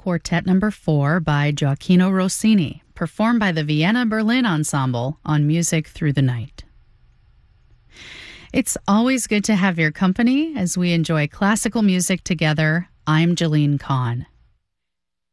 Quartet Number 4 by Gioacchino Rossini, performed by the Vienna Berlin Ensemble on Music Through the Night. It's always good to have your company as we enjoy classical music together. I'm Jeline Kahn.